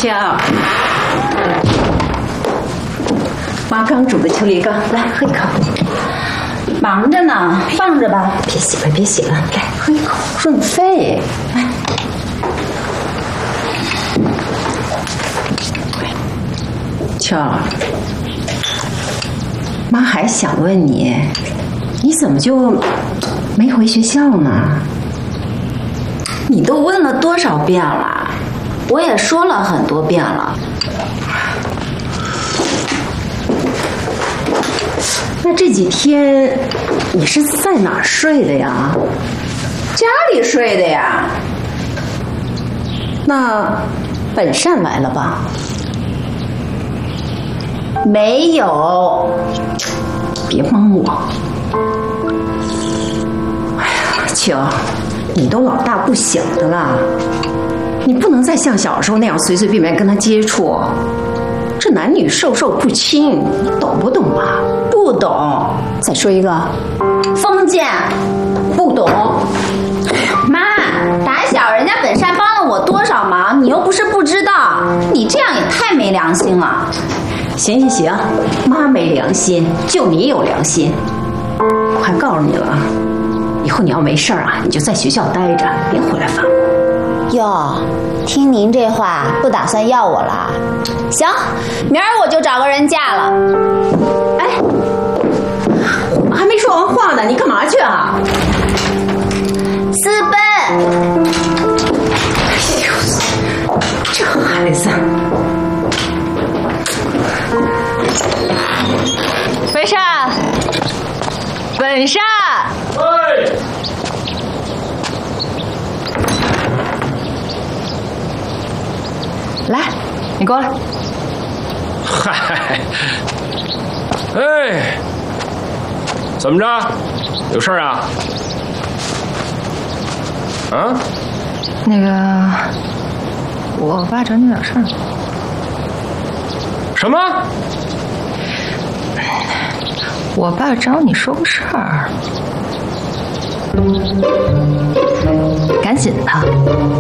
青，妈刚煮的秋梨羹，来喝一口。 忙着呢，放着吧。 别洗了，别洗了，来喝一口，润肺。来，秋，妈还想问你，你怎么就没回学校呢？ 你都问了多少遍了？我也说了很多遍了。 那这几天你是在哪儿睡的呀？ 家里睡的呀。 那本善来了吧？ 没有。 别蒙我。哎呀，秋，你都老大不小的了，你不能再像小时候那样随随便便跟他接触。这男女授受不亲，你懂不懂啊？ 不懂。 再说一个， 封建， 不懂。 妈，打小人家本善帮了我多少忙，你又不是不知道，你这样也太没良心了。 行行行，妈没良心，就你有良心。我还告诉你了，以后你要没事啊，你就在学校待着，别回来烦我。 哟，听您这话，不打算要我了？行，明儿我就找个人嫁了。 哎，我还没说完话呢，你干嘛去啊？ 私奔。 哎呦，这孩子。 本善，本善。 哎。 来，你过来。 嗨，哎，怎么着？有事啊？啊？ 那个，我爸找你点事儿。 什么？ 我爸找你说个事儿，赶紧的。